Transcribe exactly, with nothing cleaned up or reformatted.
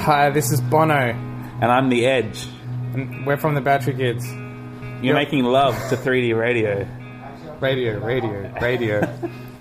Hi, this is Bono. And I'm The Edge. And we're from the Battery Kids. You're Yo. making love to three D radio. Radio, radio, radio.